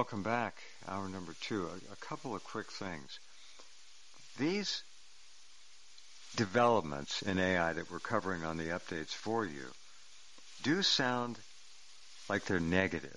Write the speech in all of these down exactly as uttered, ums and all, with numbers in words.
welcome back. Hour number two. A, a couple of quick things. These developments in A I that we're covering on the updates for you do sound like they're negative.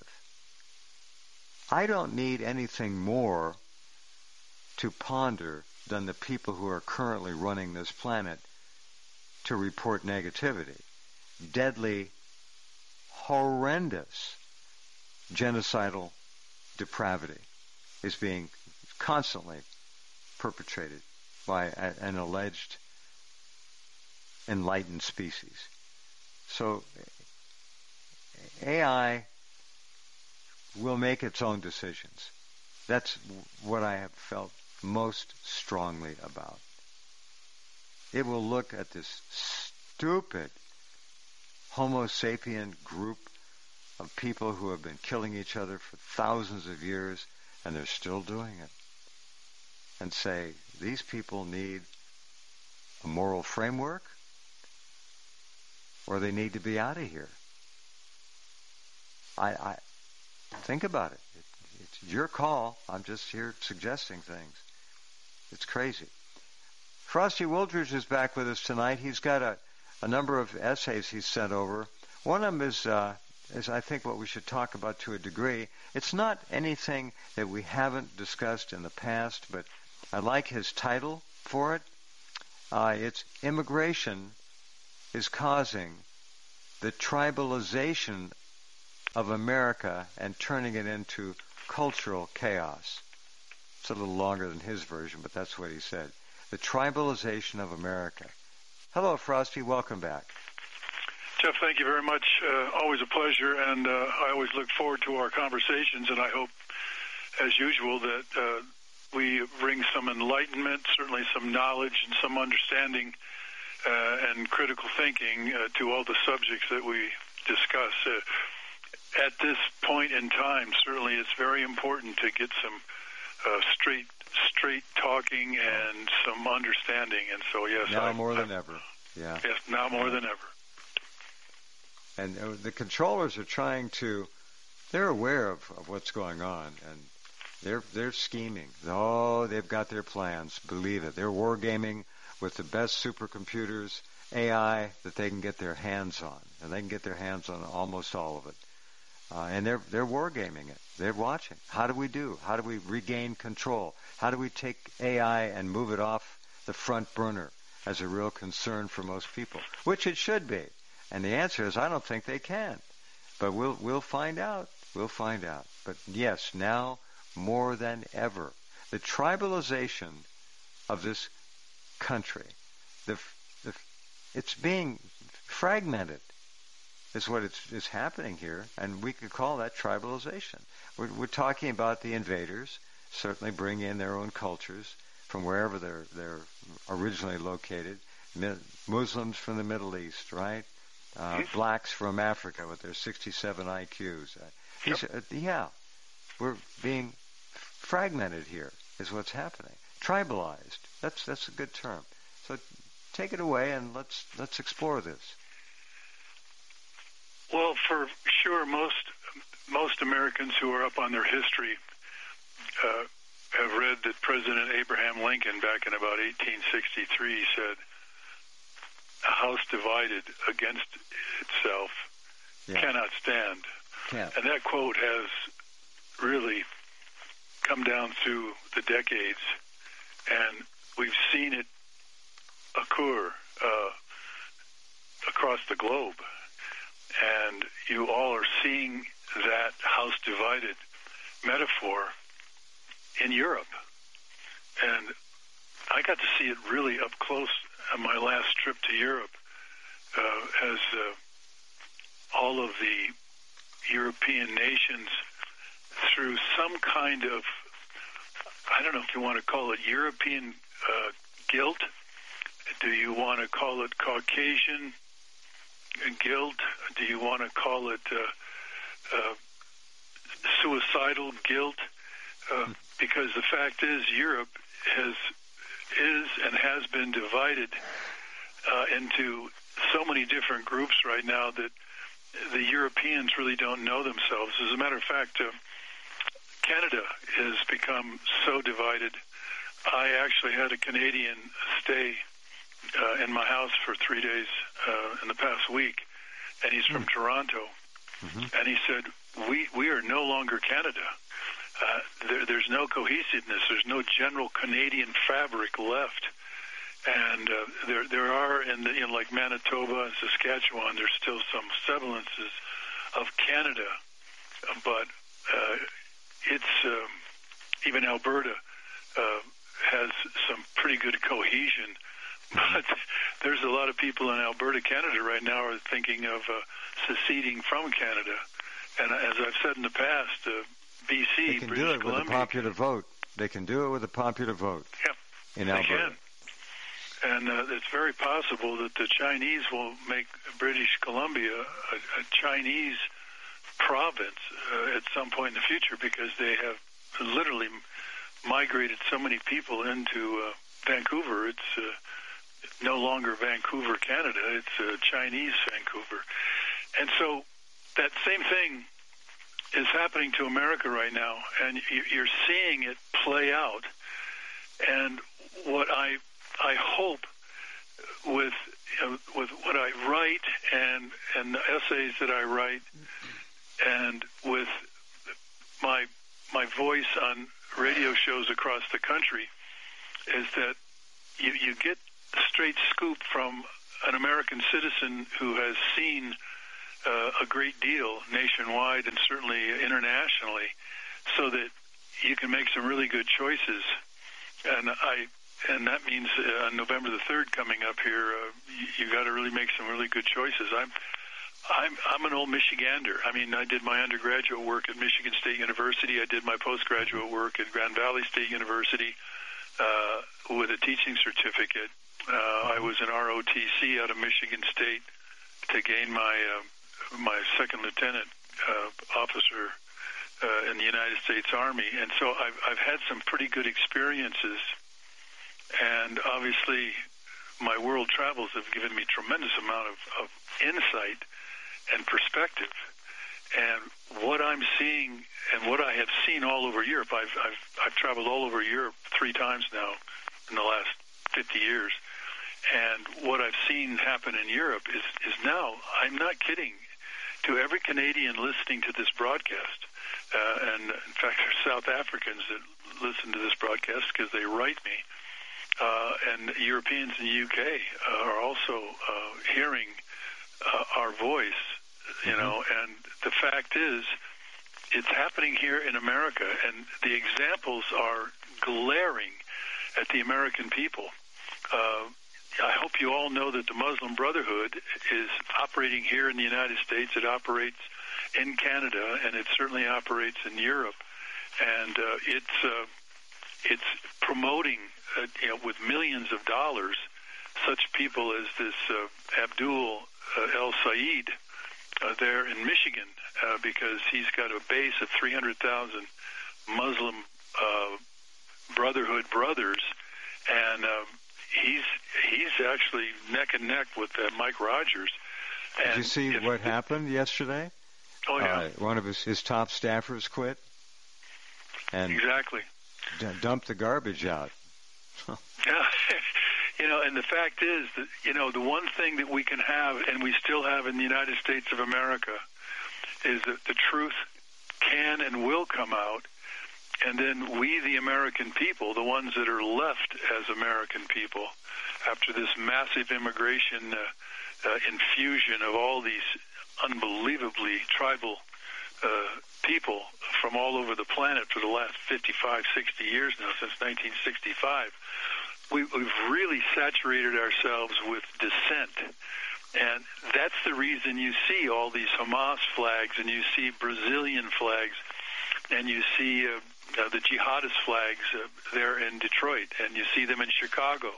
I don't need anything more to ponder than the people who are currently running this planet to report negativity. Deadly, horrendous, genocidal depravity is being constantly perpetrated by a, an alleged enlightened species. So A I will make its own decisions. That's what I have felt most strongly about. It will look at this stupid Homo sapien group of people who have been killing each other for thousands of years, and they're still doing it, and say, these people need a moral framework, or they need to be out of here. I, I think about it. it. It's your call. I'm just here suggesting things. It's crazy. Frosty Wooldridge is back with us tonight. He's got a, a number of essays he's sent over. One of them is, uh, is, I think, what we should talk about to a degree. It's not anything that we haven't discussed in the past, but I like his title for it. Uh, it's Immigration is Causing the Tribalization of America and Turning it into Cultural Chaos. It's a little longer than his version, but that's what he said. The Tribalization of America. Hello, Frosty. Welcome back. Jeff, thank you very much. Uh, always a pleasure, and uh, I always look forward to our conversations, and I hope, as usual, that uh, we bring some enlightenment, certainly some knowledge and some understanding uh, and critical thinking uh, to all the subjects that we discuss. Uh, at this point in time, certainly it's very important to get some uh, straight straight talking and some understanding. And so, yes. Now I, more I, than ever. Yeah. Yes, now more than ever. And uh, the controllers are trying to, they're aware of, of what's going on, and they're they're scheming. Oh, they've got their plans. Believe it. They're wargaming with the best supercomputers, A I, that they can get their hands on. And they can get their hands on almost all of it. Uh, and they're they're wargaming it. They're watching. How do we do? How do we regain control? How do we take A I and move it off the front burner as a real concern for most people? Which it should be. And the answer is, I don't think they can. But we'll we'll find out. We'll find out. But yes, now more than ever, the tribalization of this country, the, the it's being fragmented, is what it's, is happening here, and we could call that tribalization. We're, we're talking about the invaders certainly bring in their own cultures from wherever they're they're originally located. Muslims from the Middle East, right? Uh, blacks from Africa with their sixty-seven I Qs. Uh, he's, uh, yeah, we're being fragmented here is what's happening. Tribalized. That's that's a good term. So take it away and let's let's explore this. Well, for sure, most most Americans who are up on their history uh, have read that President Abraham Lincoln, back in about eighteen sixty-three, said, "A house divided against itself yeah. cannot stand." Can't. And that quote has really come down through the decades, and we've seen it occur uh, across the globe. And you all are seeing that house divided metaphor in Europe. And I got to see it really up close on my last trip to Europe, uh, as uh, all of the European nations, through some kind of, I don't know if you want to call it European uh, guilt. Do you want to call it Caucasian guilt? Do you want to call it uh, uh, suicidal guilt? Uh, because the fact is, Europe has is and has been divided uh, into so many different groups right now that the Europeans really don't know themselves. As a matter of fact, uh, Canada has become so divided. I actually had a Canadian stay uh, in my house for three days uh, in the past week, and he's from mm. Toronto. Mm-hmm. And he said, we, we are no longer Canada. Uh, there, there's no cohesiveness. There's no general Canadian fabric left. And uh, there there are, in, the, in like Manitoba and Saskatchewan, there's still some semblances of Canada. But uh, it's, um, even Alberta uh, has some pretty good cohesion. But there's a lot of people in Alberta, Canada right now are thinking of uh, seceding from Canada. And as I've said in the past, uh, B C, they can British do it Columbia, with a popular vote. They can do it with a popular vote. Yeah, in they Alberta. can. And uh, it's very possible that the Chinese will make British Columbia a, a Chinese province uh, at some point in the future, because they have literally migrated so many people into uh, Vancouver. It's uh, no longer Vancouver, Canada. It's uh, Chinese Vancouver. And so that same thing is happening to America right now, and you're seeing it play out. And what I I hope with you know, with what I write and and the essays that I write, and with my my voice on radio shows across the country, is that you, you get a straight scoop from an American citizen who has seen uh, a great deal nationwide and certainly internationally, so that you can make some really good choices. And I and that means uh, on November the third coming up here, uh, you, you got to really make some really good choices. I'm I'm I'm an old Michigander. I mean, I did my undergraduate work at Michigan State University. I did my postgraduate work at Grand Valley State University uh, with a teaching certificate. Uh, I was an R O T C out of Michigan State to gain my uh, my second lieutenant uh, officer uh, in the United States Army, and so I've I've had some pretty good experiences, and obviously my world travels have given me tremendous amount of, of insight and perspective. And what I'm seeing and what I have seen all over Europe, I've I've I've traveled all over Europe three times now in the last fifty years. And what I've seen happen in Europe is, is now, I'm not kidding, to every Canadian listening to this broadcast, uh, and in fact there's South Africans that listen to this broadcast because they write me, uh, and Europeans in the U K uh, are also uh, hearing uh, our voice, you mm-hmm. know, and the fact is, it's happening here in America, and the examples are glaring at the American people. Uh, I hope you all know that the Muslim Brotherhood is operating here in the United States. It operates in Canada, and it certainly operates in Europe. And uh, it's uh, it's promoting, uh, you know, with millions of dollars, such people as this uh, Abdul uh, El Sayed uh, there in Michigan, uh, because he's got a base of three hundred thousand Muslim uh, Brotherhood brothers, and uh, He's he's actually neck and neck with uh, Mike Rogers. And did you see if, what happened yesterday? Oh yeah, uh, one of his, his top staffers quit and exactly d- dumped the garbage out. Yeah, you know, and the fact is that you know the one thing that we can have, and we still have in the United States of America, is that the truth can and will come out. And then we, the American people, the ones that are left as American people, after this massive immigration uh, uh, infusion of all these unbelievably tribal uh, people from all over the planet for the last fifty-five, sixty years now, since nineteen sixty-five, we, we've really saturated ourselves with dissent. And that's the reason you see all these Hamas flags, and you see Brazilian flags, and you see uh, uh, the jihadist flags uh, there in Detroit, and you see them in Chicago.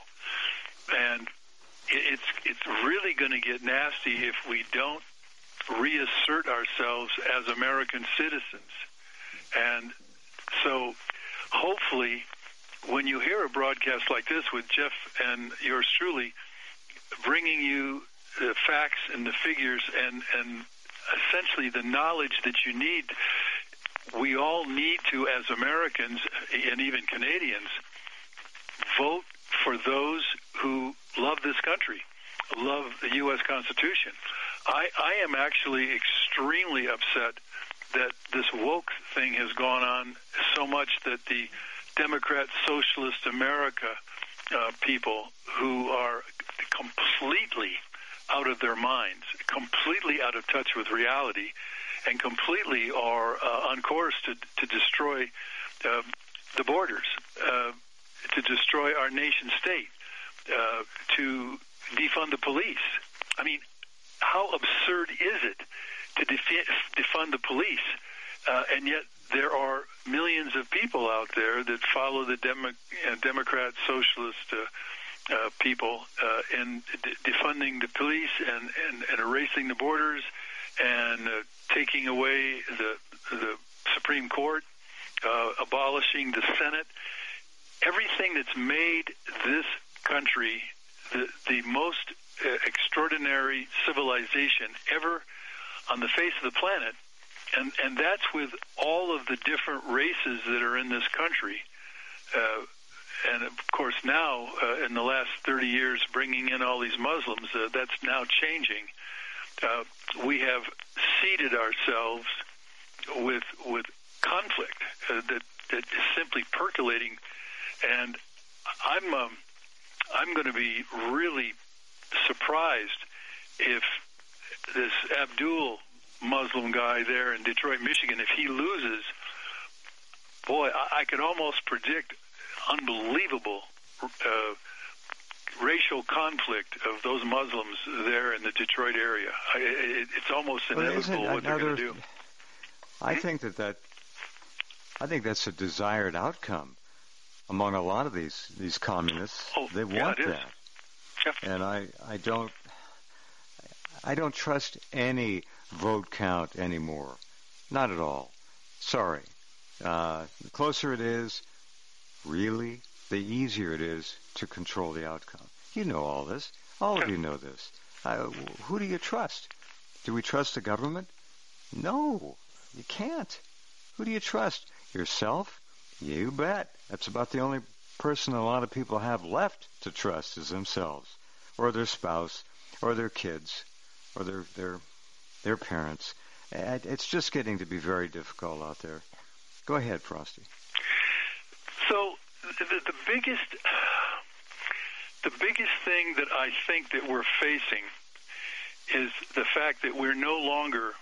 And it, it's it's really going to get nasty if we don't reassert ourselves as American citizens. And so hopefully when you hear a broadcast like this with Jeff and yours truly bringing you the facts and the figures and, and essentially the knowledge that you need, we all need to, as Americans and even Canadians, vote for those who love this country, love the U S Constitution. I, I am actually extremely upset that this woke thing has gone on so much that the Democrat Socialist America uh, people who are completely out of their minds, completely out of touch with reality, and completely are uh, on course to, to destroy uh, the borders, uh, to destroy our nation state, uh, to defund the police. I mean, how absurd is it to defi- defund the police? Uh, and yet there are millions of people out there that follow the Demo- uh, Democrat Socialist uh, uh, people uh, in d- defunding the police and, and, and erasing the borders and uh, taking away the, the Supreme Court, uh, abolishing the Senate. Everything that's made this country the, the most uh, extraordinary civilization ever on the face of the planet, and, and that's with all of the different races that are in this country. Uh, and, of course, now, uh, in the last thirty years, bringing in all these Muslims, uh, that's now changing. Uh, we have seeded ourselves with with conflict uh, that, that is simply percolating, and I'm um, I'm going to be really surprised if this Abdul Muslim guy there in Detroit, Michigan, if he loses, boy, I, I could almost predict unbelievable uh, racial conflict of those Muslims there in the Detroit area. I, it, it's almost inevitable well, what they're going to do. I think that, that I think that's a desired outcome among a lot of these these communists. Oh, they yeah, want it is. that. Yep. And I, I don't I don't trust any vote count anymore. Not at all. Sorry. Uh, the closer it is, really, the easier it is to control the outcome. You know all this. All of you know this. Uh, who do you trust? Do we trust the government? No, you can't. Who do you trust? Yourself? You bet. That's about the only person a lot of people have left to trust is themselves, or their spouse, or their kids, or their their their parents. It's just getting to be very difficult out there. Go ahead, Frosty. So the, the biggest the biggest thing that I think that we're facing is the fact that we're no longer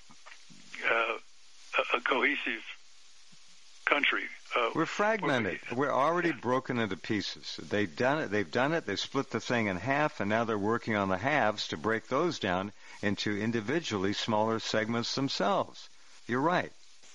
uh, a, a cohesive country. Uh, we're fragmented. We're already broken into pieces. They've done it. They've done it. They've split the thing in half, and now they're working on the halves to break those down into individually smaller segments themselves. You're right.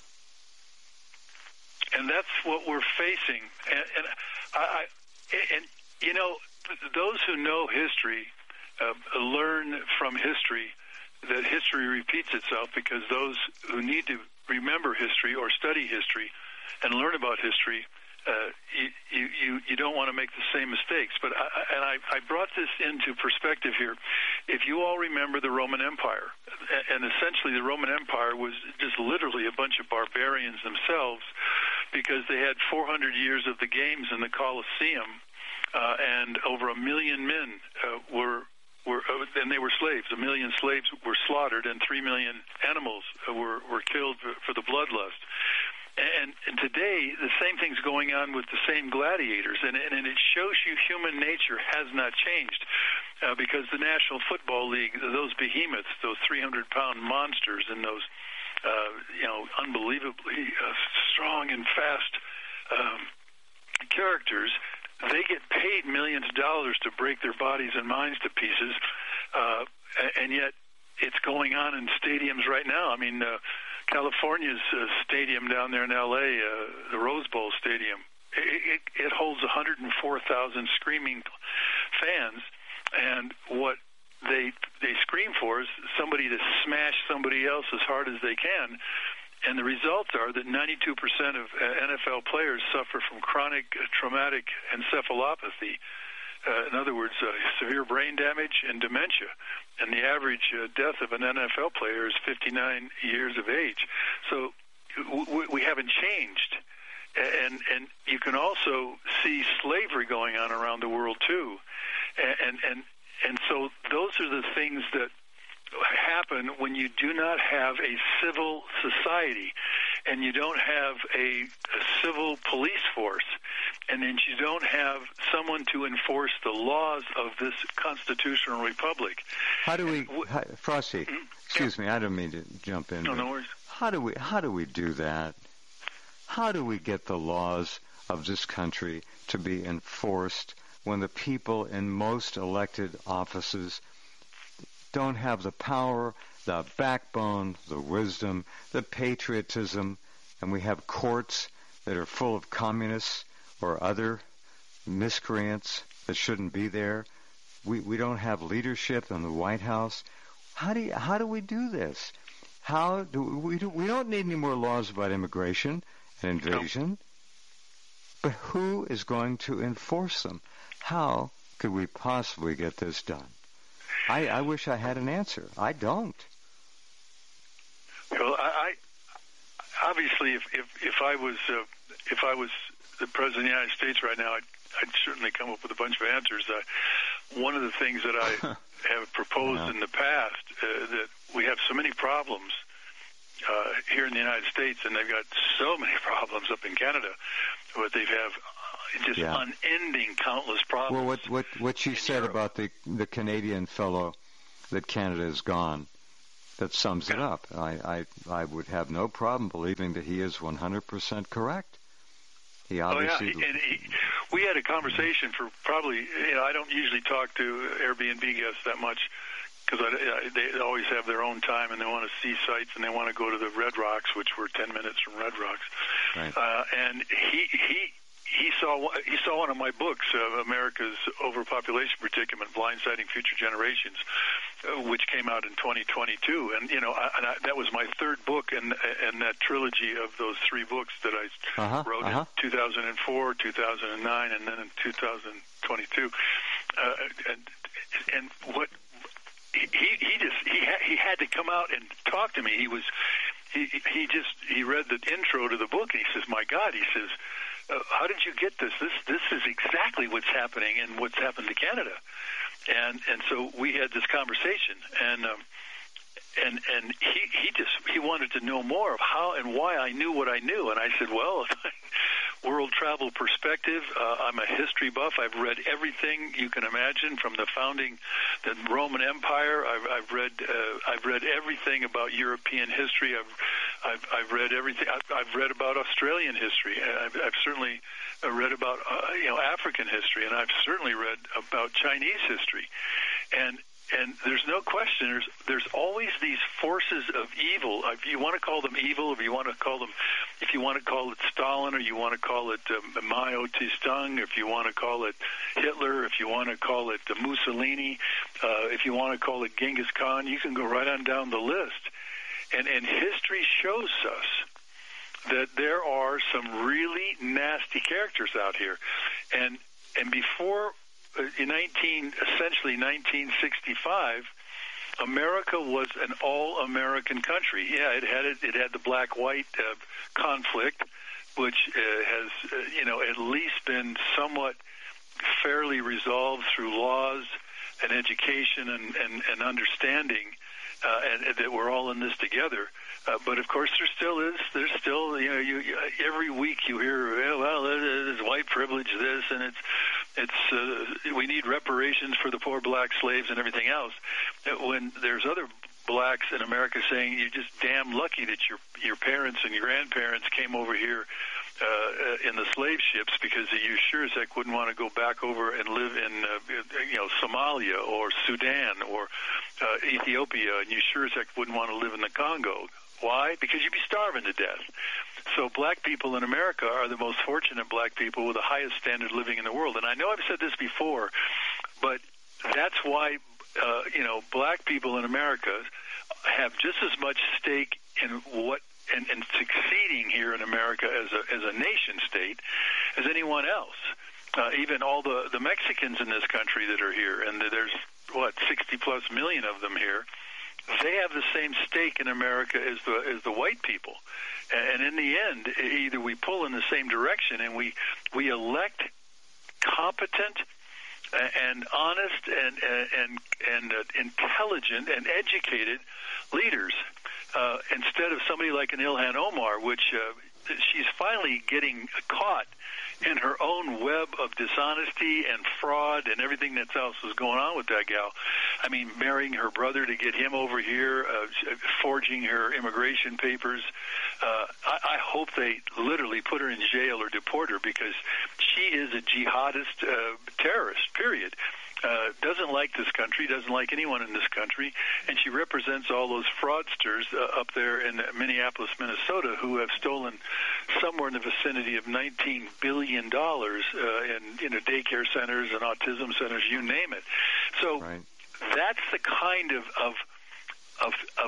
And that's what we're facing. And, and I, I, and you know, those who know history uh, learn from history that history repeats itself, because those who need to remember history or study history and learn about history, uh, you, you, you don't want to make the same mistakes. But I, and I, I brought this into perspective here. If you all remember the Roman Empire, and essentially the Roman Empire was just literally a bunch of barbarians themselves, because they had four hundred years of the games in the Colosseum, uh, and over a million men uh, were were uh, and they were slaves. A million slaves were slaughtered, and three million animals uh, were were killed for the bloodlust. And, and today, the same thing's going on with the same gladiators, and, and, and it shows you human nature has not changed, uh, because the National Football League, those behemoths, those three hundred pound monsters, and those uh, you know unbelievably uh, strong and fast um, characters, they get paid millions of dollars to break their bodies and minds to pieces, uh, and yet it's going on in stadiums right now. I mean, uh, California's uh, stadium down there in L A, uh, the Rose Bowl Stadium, it, it, it holds one hundred four thousand screaming fans, and what they they scream for is somebody to smash somebody else as hard as they can. And the results are that ninety-two percent of uh, N F L players suffer from chronic uh, traumatic encephalopathy. Uh, in other words, uh, severe brain damage and dementia. And the average uh, death of an N F L player is fifty-nine years of age. So we, we haven't changed. And and you can also see slavery going on around the world too, and and and so those are the things that happen when you do not have a civil society, and you don't have a, a civil police force, and then you don't have someone to enforce the laws of this constitutional republic. How do we, how, Frosty? Mm-hmm. Excuse yeah. me, I don't mean to jump in. No, no worries. How do we how do we do that? How do we get the laws of this country to be enforced when the people in most elected offices don't have the power, the backbone, the wisdom, the patriotism, and we have courts that are full of communists or other miscreants that shouldn't be there? We we don't have leadership in the White House. How do you, how do we do this? How do we do? We don't need any more laws about immigration and invasion, no. But who is going to enforce them? How could we possibly get this done? I, I wish I had an answer. I don't. Well, I, I obviously, if, if if I was uh, if I was the president of the United States right now, I'd, I'd certainly come up with a bunch of answers. Uh, one of the things that I have proposed yeah. in the past uh, that we have so many problems uh, here in the United States, and they've got so many problems up in Canada, but they have just yeah. unending, countless problems. Well, what what what you said Europe. about the the Canadian fellow that Canada is gone, that sums yeah. it up. I, I I would have no problem believing that he is one hundred percent correct. He obviously. Oh yeah, and he, we had a conversation for probably. You know, I don't usually talk to Airbnb guests that much because they always have their own time and they want to see sites and they want to go to the Red Rocks, which were ten minutes from Red Rocks. Right. Uh, and he he. He saw he saw one of my books, uh, America's Overpopulation Predicament: Blindsiding Future Generations, uh, which came out in twenty twenty-two. And you know, I, and I, that was my third book in in that trilogy of those three books that I uh-huh, wrote uh-huh. in two thousand four, two thousand nine, and then in two thousand twenty-two. Uh, and and what he he just he ha- he had to come out and talk to me. He was he he just he read the intro to the book and he says, "My God," he says. Uh, how did you get this? This this is exactly what's happening and what's happened to Canada, and and so we had this conversation, and um, and and he he just he wanted to know more of how and why I knew what I knew, and I said, well, world travel perspective. Uh, I'm a history buff. I've read everything you can imagine from the founding, the Roman Empire. I've, I've read uh, I've read everything about European history. I've I've, I've read everything. I've, I've read about Australian history. I've, I've certainly read about uh, you know African history, and I've certainly read about Chinese history, and. And there's no question, there's, there's always these forces of evil. If you want to call them evil, if you want to call them, if you want to call it Stalin, or you want to call it um, Mao Zedong, if you want to call it Hitler, if you want to call it uh, Mussolini, uh, if you want to call it Genghis Khan, you can go right on down the list. And, and history shows us that there are some really nasty characters out here. And, and before... In nineteen, essentially nineteen sixty-five, America was an all-American country. Yeah, it had it, it had the black-white uh, conflict, which uh, has, uh, you know, at least been somewhat fairly resolved through laws and education and, and, and understanding, uh, and, and that we're all in this together. Uh, but of course, there still is. There's still, you know, you, every week you hear, well, there's white privilege, this, and it's, it's, uh, we need reparations for the poor black slaves and everything else. When there's other blacks in America saying you're just damn lucky that your your parents and your grandparents came over here uh, in the slave ships, because you sure as heck wouldn't want to go back over and live in, uh, you know, Somalia or Sudan or uh, Ethiopia, and you sure as heck wouldn't want to live in the Congo. Why? Because you'd be starving to death. So black people in America are the most fortunate black people with the highest standard of living in the world. And I know I've said this before, but that's why, uh, you know, black people in America have just as much stake in what in, in succeeding here in America as a, as a nation state as anyone else. Uh, even all the, the Mexicans in this country that are here, and there's, what, sixty plus million of them here, they have the same stake in America as the as the white people, And in the end, either we pull in the same direction and we we elect competent and honest and and and uh, intelligent and educated leaders uh, instead of somebody like an Ilhan Omar, which uh, she's finally getting caught in her own web of dishonesty and fraud and everything that else was going on with that gal. I mean, marrying her brother to get him over here, uh, forging her immigration papers. Uh, I, I hope they literally put her in jail or deport her, because she is a jihadist uh, terrorist, period. Uh, doesn't like this country, doesn't like anyone in this country, and she represents all those fraudsters uh, up there in Minneapolis, Minnesota, who have stolen somewhere in the vicinity of nineteen billion dollars uh, in you know daycare centers and autism centers, you name it. So right. That's the kind of, of of of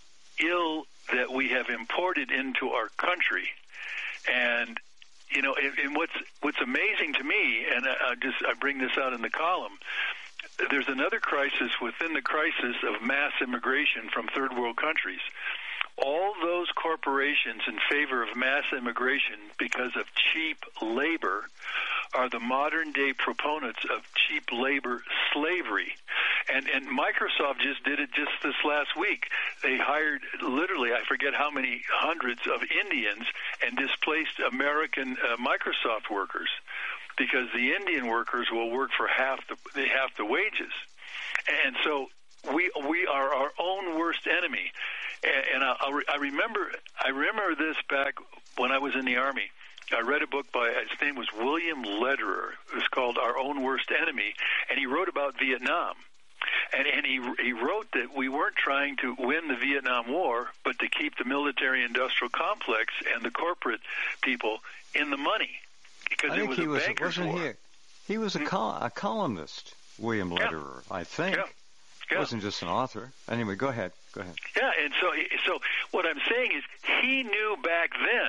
ill that we have imported into our country, and. You know, and, and what's what's amazing to me, and I, I just I bring this out in the column, there's another crisis within the crisis of mass immigration from third world countries. All those corporations in favor of mass immigration because of cheap labor are the modern-day proponents of cheap labor slavery. And and Microsoft just did it just this last week. They hired literally, I forget how many hundreds of Indians and displaced American uh, Microsoft workers because the Indian workers will work for half the half the wages. And so we we are our own worst enemy. And I, I remember I remember this back when I was in the Army. I read a book by, his name was William Lederer. It was called Our Own Worst Enemy, and he wrote about Vietnam. And, and he he wrote that we weren't trying to win the Vietnam War, but to keep the military-industrial complex and the corporate people in the money, because I it think was he a was, banker's wasn't war. He, he was a, hmm? col- a columnist, William Lederer, yeah. I think. Yeah. He yeah. wasn't just an author. Anyway, go ahead. Go ahead. Yeah, and so so what I'm saying is he knew back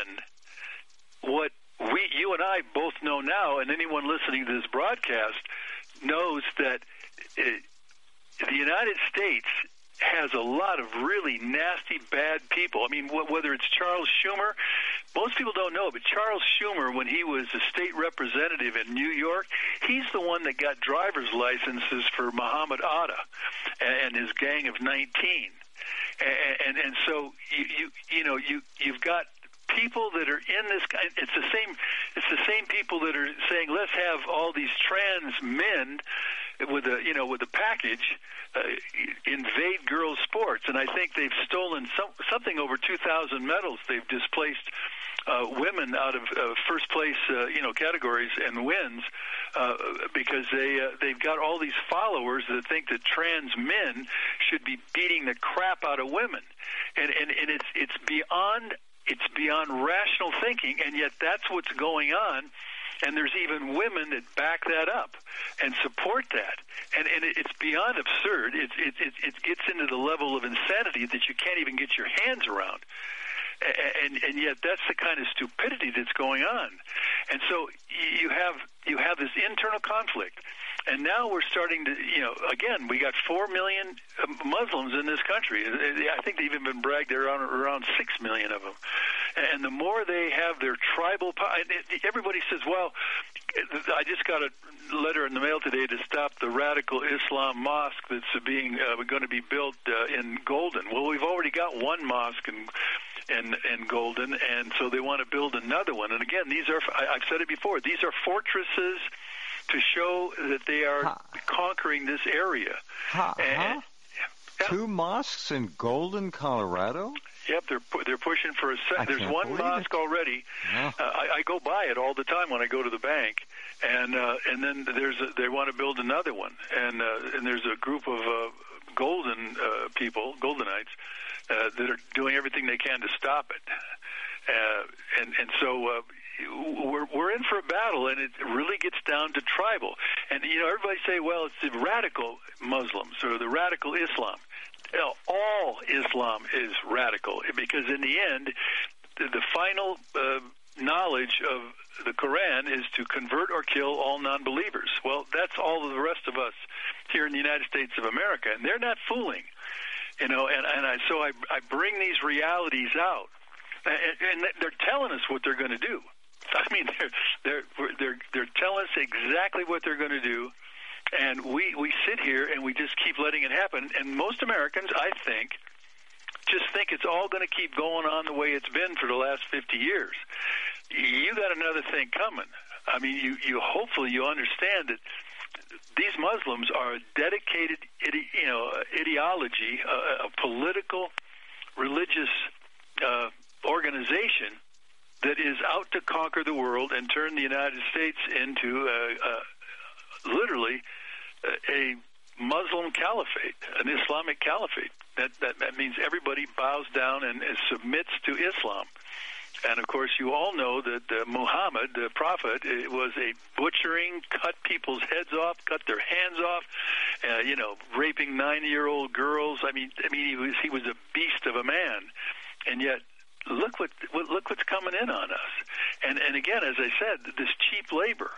then what we, you and I both know now, and anyone listening to this broadcast knows that it, the United States has a lot of really nasty, bad people. I mean, wh- whether it's Charles Schumer, most people don't know, but Charles Schumer, when he was a state representative in New York, he's the one that got driver's licenses for Muhammad Atta and his gang of nineteen. And, and, and so, you, you, you know, you, you've got people that are in this. It's the same. It's the same people that are saying, let's have all these trans men with a, you know, with a package uh, invade girls' sports, and I think they've stolen some, something over two thousand medals. They've displaced uh, women out of uh, first place, uh, you know, categories and wins uh, because they uh, they've got all these followers that think that trans men should be beating the crap out of women, and and, and it's it's beyond. It's beyond rational thinking, and yet that's what's going on. And there's even women that back that up and support that. And, and it's beyond absurd. It, it, it, it gets into the level of insanity that you can't even get your hands around. And, and yet that's the kind of stupidity that's going on. And so you have you have this internal conflict. And now we're starting to, you know, again, we got four million Muslims in this country. I think they've even been bragged around around six million of them. And the more they have their tribal, everybody says, well, I just got a letter in the mail today to stop the radical Islam mosque that's being uh, going to be built uh, in Golden. Well, we've already got one mosque in in, in Golden, and so they want to build another one. And again, these are, I've said it before, these are fortresses to show that they are huh. conquering this area. Huh, and, huh? Yeah. Two mosques in Golden, Colorado? Yep, they're they're pushing for a set. There's one mosque it. already. Yeah. Uh, I, I go by it all the time when I go to the bank, and uh, and then there's a, they want to build another one, and uh, and there's a group of uh, Golden uh, people, Goldenites, uh, that are doing everything they can to stop it, uh, and and so. Uh, We're we're in for a battle, and it really gets down to tribal. And you know, everybody say, "Well, it's the radical Muslims or the radical Islam." You know, all Islam is radical because, in the end, the, the final uh, knowledge of the Quran is to convert or kill all non-believers. Well, that's all of the rest of us here in the United States of America, and they're not fooling. You know, and and I, so I I bring these realities out. and, and they're telling us what they're going to do. I mean, they're they're they're they're telling us exactly what they're going to do, and we we sit here and we just keep letting it happen. And most Americans, I think, just think it's all going to keep going on the way it's been for the last fifty years. You got another thing coming. I mean, you you hopefully you understand that these Muslims are a dedicated, you know, ideology, a, a political, religious uh, organization that is out to conquer the world and turn the United States into a, a, literally a Muslim caliphate, an Islamic caliphate. That, that that means everybody bows down and, and submits to Islam. And, of course, you all know that uh, Muhammad, the prophet, it was a butchering, cut people's heads off, cut their hands off, uh, you know, raping nine-year-old girls. I mean, I mean, he was he was a beast of a man. And yet, look what look what's coming in on us. And and again, as I said, this cheap labor.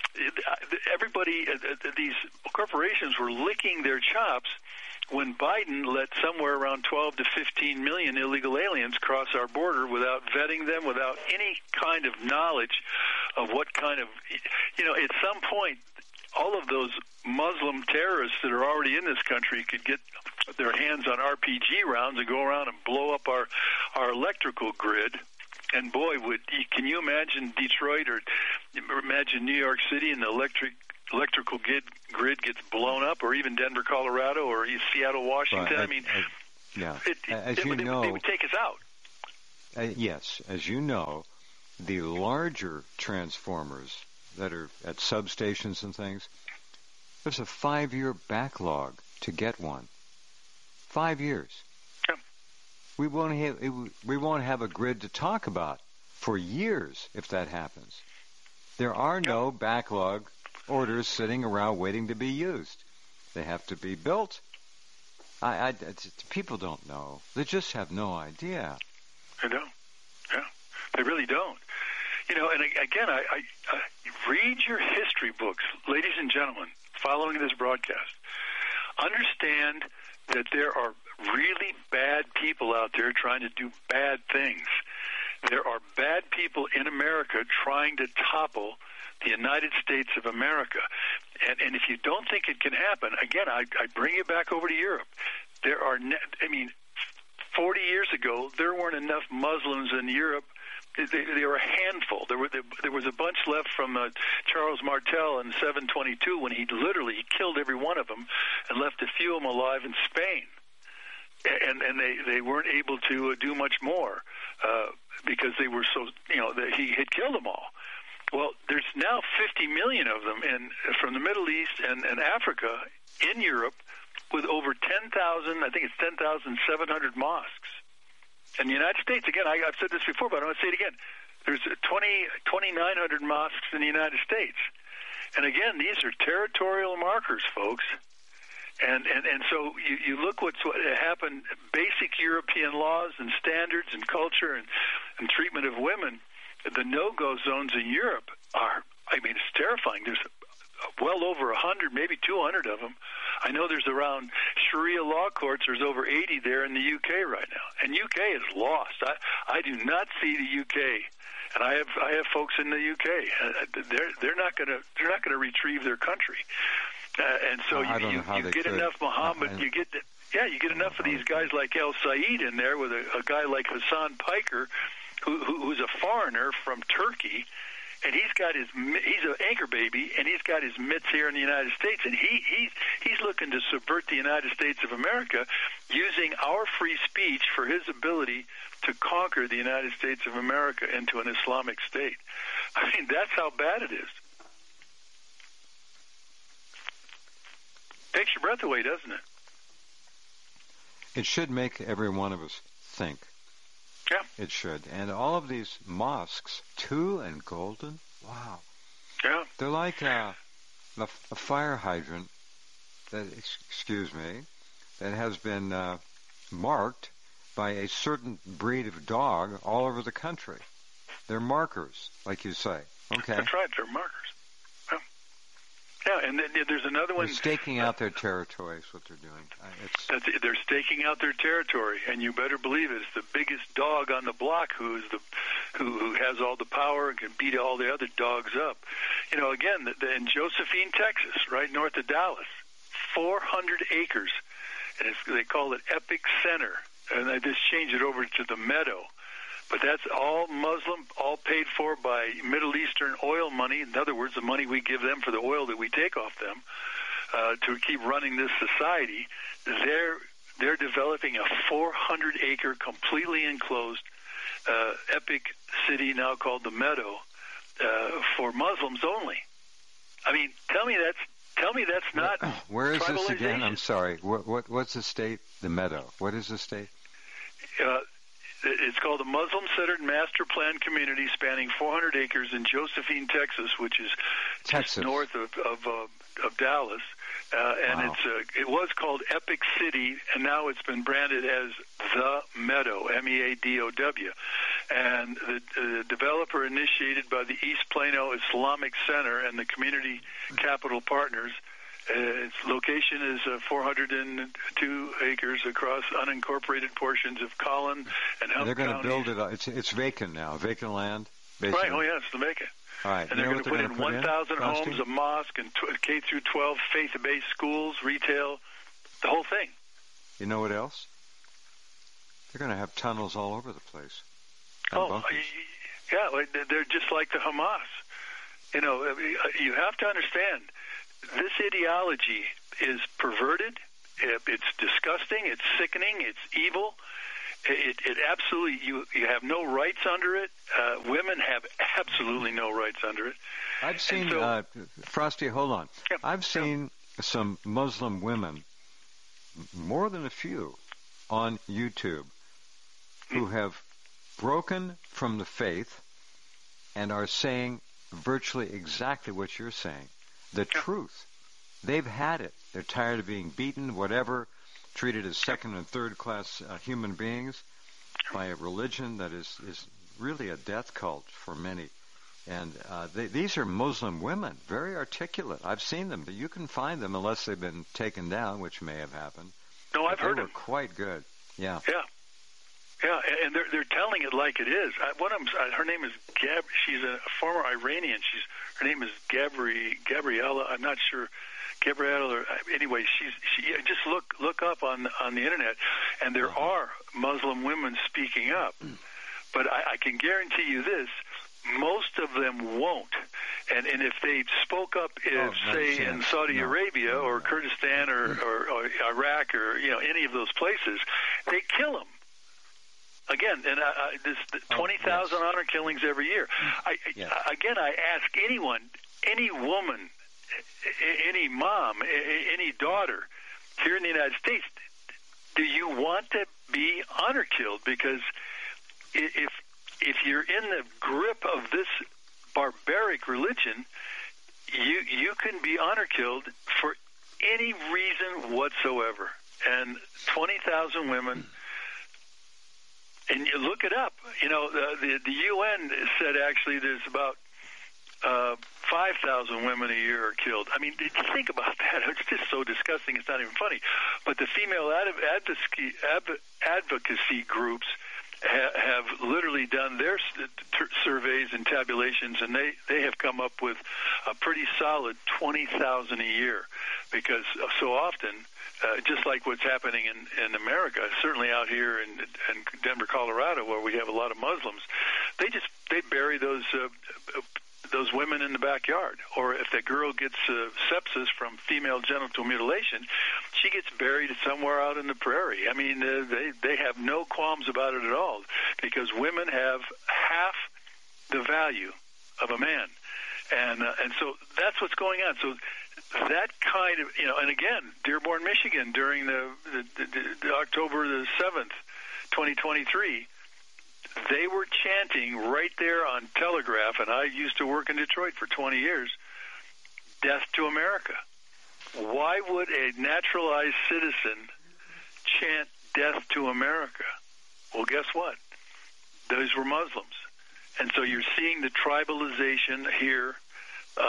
Everybody, these corporations were licking their chops when Biden let somewhere around twelve to fifteen million illegal aliens cross our border without vetting them, without any kind of knowledge of what kind of, you know, at some point, all of those Muslim terrorists that are already in this country could get their hands on R P G rounds and go around and blow up our, our electrical grid. And boy, would can you imagine Detroit or imagine New York City and the electric electrical grid, grid gets blown up, or even Denver, Colorado, or Seattle, Washington. Well, I, I mean, I, yeah. it, as it, you it, know, it would take us out. Uh, yes, as you know, the larger transformers that are at substations and things, there's a five-year backlog to get one. Five years. Yeah. We won't have we won't have a grid to talk about for years if that happens. There are no yeah. backlog orders sitting around waiting to be used. They have to be built. I, I, people don't know. They just have no idea. They don't. Yeah, they really don't. You know, and again, I, I, I read your history books, ladies and gentlemen, following this broadcast. Understand that there are really bad people out there trying to do bad things. There are bad people in America trying to topple the United States of America. And, and if you don't think it can happen, again, I, I bring you back over to Europe. There are, I mean, forty years ago, there weren't enough Muslims in Europe. They, they were a handful. There, were, there was a bunch left from uh, Charles Martel in seven twenty-two when he literally he killed every one of them and left a few of them alive in Spain. And, and they, they weren't able to uh, do much more uh, because they were so, you know, that he had killed them all. Well, there's now fifty million of them in from the Middle East and, and Africa in Europe with over ten thousand, I think it's ten thousand seven hundred mosques. In the United States, again, I, I've said this before, but I want to say it again. There's twenty, twenty-nine hundred mosques in the United States. And again, these are territorial markers, folks. And and, and so you, you look what's what happened, basic European laws and standards and culture and, and treatment of women. The no-go zones in Europe are, I mean, it's terrifying. There's well over one hundred, maybe two hundred of them. I know there's around Sharia law courts, there's over eighty there in the U K right now. And U K is lost. I, I do not see the U K, and I have I have folks in the U K. Uh, they're they're not going to they're not going to retrieve their country. Uh, and so well, you, you, you get could. enough Muhammad, uh, you get the, yeah, you get enough of these guys like El Said in there with a, a guy like Hassan Piker, who, who who's a foreigner from Turkey. And he's got his, he's an anchor baby, and he's got his mitts here in the United States, and he, he's, he's looking to subvert the United States of America using our free speech for his ability to conquer the United States of America into an Islamic state. I mean, that's how bad it is. Takes your breath away, doesn't it? It should make every one of us think. Yeah. It should. And all of these mosques, two and golden, wow. Yeah. They're like a, a, a fire hydrant, that, excuse me, that has been uh, marked by a certain breed of dog all over the country. They're markers, like you say. Okay. That's right. They're markers. Yeah. Yeah, and then there's another one. They're staking out their territory is what they're doing. Uh, It's, That's, they're staking out their territory, and you better believe it. It's the biggest dog on the block who is the who, who has all the power and can beat all the other dogs up. You know, again, the, the, in Josephine, Texas, right north of Dallas, four hundred acres, and it's, they call it Epic Center, and they just changed it over to the Meadow. But that's all Muslim, all paid for by Middle Eastern oil money. In other words, the money we give them for the oil that we take off them uh, to keep running this society. They're they're developing a four hundred acre, completely enclosed, uh, epic city now called the Meadow uh, for Muslims only. I mean, tell me that's tell me that's not where is this again? tribalization. I'm sorry. What, what what's the state? The Meadow. What is the state? Uh, It's called the Muslim-Centered Master Plan Community, spanning four hundred acres in Josephine, Texas, which is Texas. just north of of, uh, of Dallas. Uh, and Wow. it's uh, it was called Epic City, and now it's been branded as The Meadow, M E A D O W. And the, the developer, initiated by the East Plano Islamic Center and the Community Capital Partners. Uh, its location is uh, four hundred two acres across unincorporated portions of Collin and Hump They're going to counties. build it. up. It's it's vacant now. Vacant land. Basically. Right, oh yeah, it's the vacant. All right. And you they're know going to what put they're in gonna one thousand Frosty? homes, a mosque, and tw- K through twelve faith-based schools, retail, the whole thing. You know what else? They're going to have tunnels all over the place. And Oh, bunkers. y- yeah, like, they're just like the Hamas. You know, you have to understand, this ideology is perverted. It's disgusting. It's sickening. It's evil. It, it absolutely, you, you have no rights under it. Uh, women have absolutely no rights under it. I've seen, so- uh, Frosty, hold on. Yeah, I've seen some Muslim women, more than a few, on YouTube, who have broken from the faith and are saying virtually exactly what you're saying. The Yeah. truth. They've had it. They're tired of being beaten, whatever, treated as second and third class uh, human beings by a religion that is, is really a death cult for many. And uh, they, these are Muslim women, very articulate. I've seen them, but you can find them unless they've been taken down, which may have happened. No, I've They heard were them. quite good. Yeah. Yeah. Yeah, and they're they're telling it like it is. I, one of them, her name is Gab. She's a former Iranian. She's her name is Gabri Gabriella. I'm not sure, Gabriella. Or anyway, she's she. Just look look up on on the internet, and there Uh-huh. are Muslim women speaking up. But I, I can guarantee you this: most of them won't. And and if they spoke up, if, Oh, no say chance. in Saudi No. Arabia No, or no. Kurdistan or, or, or Iraq or you know any of those places, they kill them. Again, and uh, uh, this Oh, twenty thousand yes. honor killings every year. I, Yes. I, again, I ask anyone, any woman, a- any mom, a- any daughter here in the United States, do you want to be honor killed? Because i- if if you're in the grip of this barbaric religion, you you can be honor killed for any reason whatsoever. And twenty thousand women. And you look it up. You know, the the, the U N said actually there's about uh, five thousand women a year are killed. I mean, think about that. It's just so disgusting. It's not even funny. But the female ad- advocacy, adv- advocacy groups ha- have literally done their s- t- surveys and tabulations, and they, they have come up with a pretty solid twenty thousand a year, because so often, Uh, just like what's happening in, in America, certainly out here in, in Denver, Colorado, where we have a lot of Muslims, they just they bury those uh, those women in the backyard. Or if that girl gets uh, sepsis from female genital mutilation, she gets buried somewhere out in the prairie. I mean, uh, they they have no qualms about it at all, because women have half the value of a man, and uh, and so that's what's going on. So. That kind of, you know, and again, Dearborn, Michigan, during the, the, the, the October the seventh, twenty twenty-three, they were chanting right there on Telegraph, and I used to work in Detroit for twenty years, "Death to America." Why would a naturalized citizen chant "Death to America"? Well, guess what? Those were Muslims. And so you're seeing the tribalization here of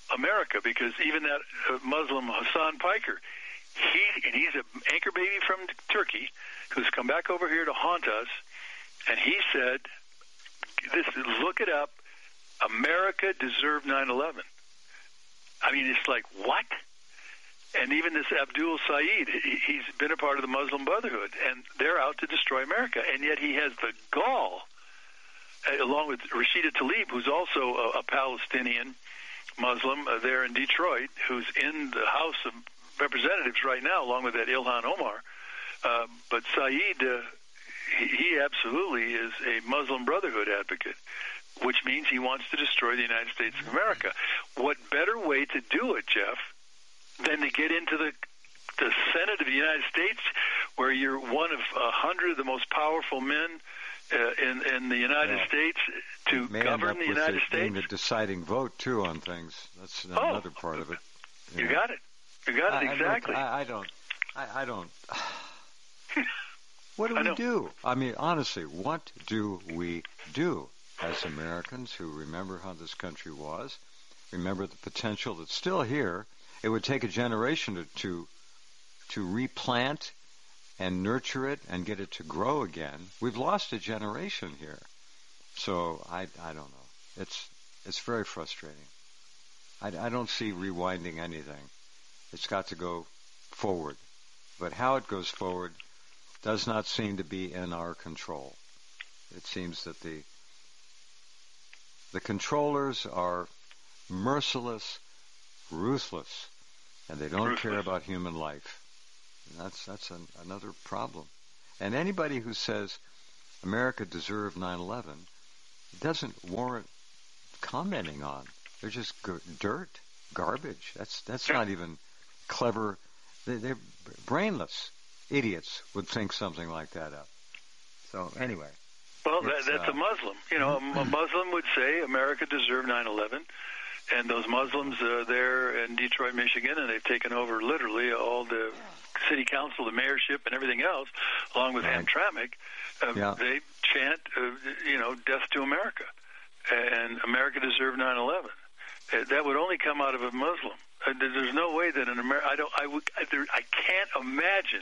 America, because even that uh, Muslim Hassan Piker, he and he's an anchor baby from Turkey who's come back over here to haunt us, and he said, "This look it up. America deserved nine eleven." I mean, it's like, what? And even this Abdul Saeed, he, he's been a part of the Muslim Brotherhood, and they're out to destroy America. And yet he has the gall, uh, along with Rashida Tlaib, who's also a, a Palestinian Muslim uh, there in Detroit, who's in the House of Representatives right now, along with that Ilhan Omar. Uh, but Saeed, uh, he, he absolutely is a Muslim Brotherhood advocate, which means he wants to destroy the United States of America. What better way to do it, Jeff, than to get into the the Senate of the United States, where you're one of a hundred of the most powerful men uh, in in the United yeah. States to govern the United States? Being the deciding vote too on things. That's oh, another part of it. You, you know. got it. You got it I, exactly. I, I, I don't. I, I don't. What do I we know. do? I mean, honestly, what do we do as Americans who remember how this country was, remember the potential that's still here? It would take a generation to, to to replant and nurture it and get it to grow again. We've lost a generation here. So I, I don't know. It's it's very frustrating. I, I don't see rewinding anything. It's got to go forward. But how it goes forward does not seem to be in our control. It seems that the the controllers are merciless, ruthless, and they don't ruthless. care about human life. And that's that's an, another problem. And anybody who says America deserved nine eleven doesn't warrant commenting on. They're just g- dirt, garbage. That's that's yeah. not even clever. They, they're brainless. Idiots would think something like that up. So anyway. Well, that, that's uh, a Muslim. You know, a Muslim would say America deserved nine eleven, and those Muslims uh, there in Detroit, Michigan, and they've taken over literally all the city council, the mayorship, and everything else, along with right. Hamtramck. Uh, yeah. They chant, uh, you know, death to America, and America deserved nine eleven. Uh, that would only come out of a Muslim. Uh, there's no way that an Amer- I don't. I would. I, there, I can't imagine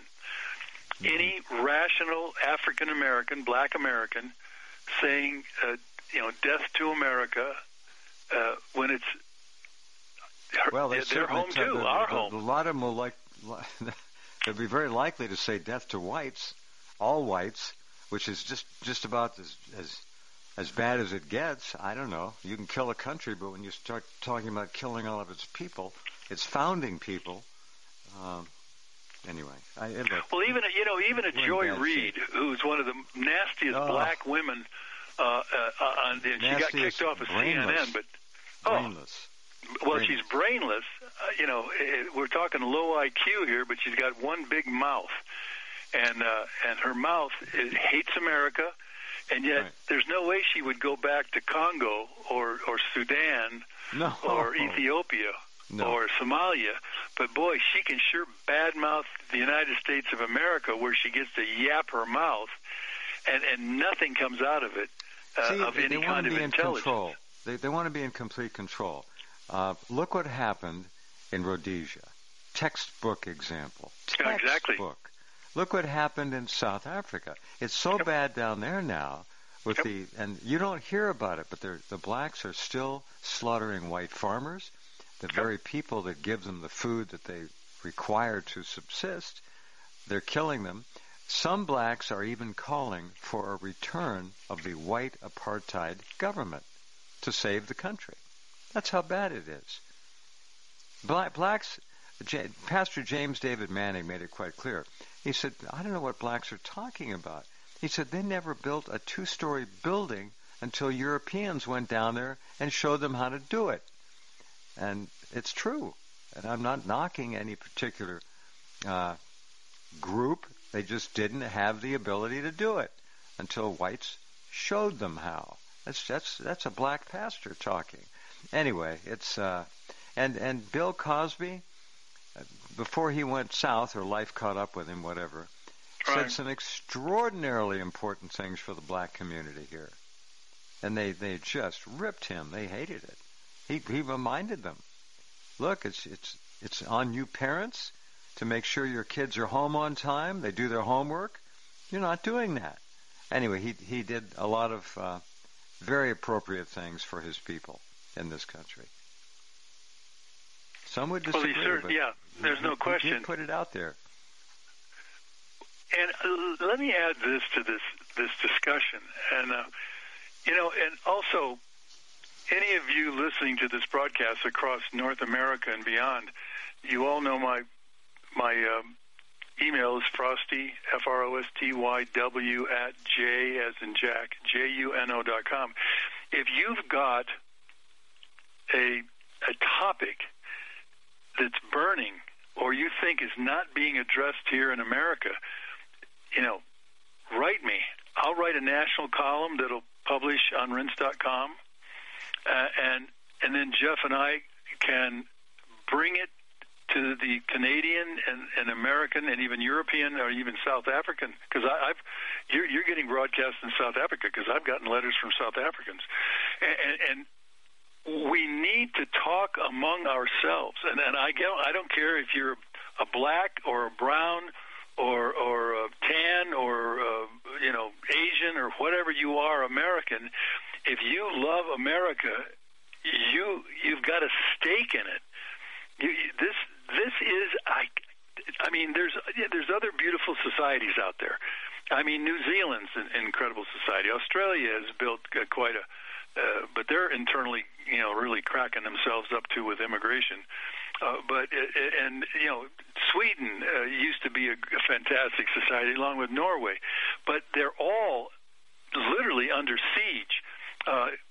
any rational African American, Black American, saying, uh, you know, death to America uh, when it's her, well, they their home t- too, the, our the, home. A lot of them will like. They'd be very likely to say death to whites, all whites, which is just just about as as as bad as it gets. I don't know. You can kill a country, but when you start talking about killing all of its people, its founding people. Um, Anyway, I, it looked, well, even you know, even a Joy Reid, shape. who's one of the nastiest oh. black women, uh, uh, on, and she got kicked off of brainless. C N N. But oh, brainless. well, brainless. she's brainless. Uh, you know, it, we're talking low I Q here, but she's got one big mouth, and uh, and her mouth it hates America, and yet right. there's no way she would go back to Congo or or Sudan no. or Ethiopia. No. Or Somalia, but boy, she can sure badmouth the United States of America, where she gets to yap her mouth, and, and nothing comes out of it uh, See, of they, any they kind of be in intelligence. Control. They, they want to be in complete control. Uh, look what happened in Rhodesia. Textbook example. Textbook. Yeah, exactly. Look what happened in South Africa. It's so Yep. bad down there now. With Yep. the and you don't hear about it, but the blacks are still slaughtering white farmers. The very people that give them the food that they require to subsist, they're killing them. Some blacks are even calling for a return of the white apartheid government to save the country. That's how bad it is. Black, blacks, J, Pastor James David Manning made it quite clear. He said, I don't know what blacks are talking about. He said, they never built a two-story building until Europeans went down there and showed them how to do it. And it's true. And I'm not knocking any particular uh, group. They just didn't have the ability to do it until whites showed them how. That's that's that's a black pastor talking. Anyway, it's uh, and and Bill Cosby, before he went south or life caught up with him, whatever, right. said some extraordinarily important things for the black community here, and they they just ripped him. They hated it. He he reminded them, look, it's it's it's on you parents to make sure your kids are home on time, they do their homework. You're not doing that. Anyway, he he did a lot of uh, very appropriate things for his people in this country. Some would disagree, well, he certain, but yeah, there's he, no question. He did put it out there. And uh, let me add this to this this discussion, and uh, you know, and also, any of you listening to this broadcast across North America and beyond, you all know my my um, email is Frosty, F R O S T Y W, at J as in Jack, J U N O dot com. If you've got a a topic that's burning or you think is not being addressed here in America, you know, write me. I'll write a national column that'll publish on rinse dot com, uh, and and then Jeff and I can bring it to the Canadian and, and American and even European or even South African, because I've you're, you're getting broadcast in South Africa because I've gotten letters from South Africans, and, and we need to talk among ourselves. And, and I get, I don't care if you're a black or a brown or or a tan or uh, you know Asian or whatever you are, American. If you love America, you you've got a stake in it. You, you, this this is I. I mean, there's yeah, there's other beautiful societies out there. I mean, New Zealand's an incredible society. Australia has built uh, quite a, uh, but they're internally, you know, really cracking themselves up too with immigration. Uh, but uh, and you know, Sweden uh, used to be a, a fantastic society, along with Norway. But they're all literally under siege. Uh,